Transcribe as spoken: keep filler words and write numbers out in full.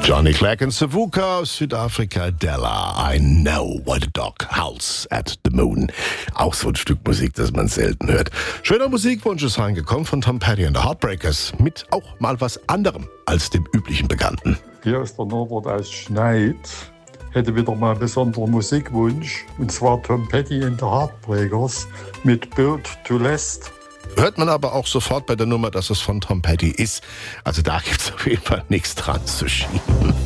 Johnny Clegg und Savuka aus Südafrika, Della. I know why the dog howls at the moon. Auch so ein Stück Musik, das man selten hört. Schöner Musikwunsch ist reingekommen von Tom Petty and the Heartbreakers mit auch mal was anderem als dem üblichen Bekannten. Hier ist der Norbert aus Schneid. Hätte wieder mal einen besonderen Musikwunsch. Und zwar Tom Petty and the Heartbreakers mit Built to Last. Hört man aber auch sofort bei der Nummer, dass es von Tom Petty ist. Also da gibt es auf jeden Fall nichts dran zu schieben.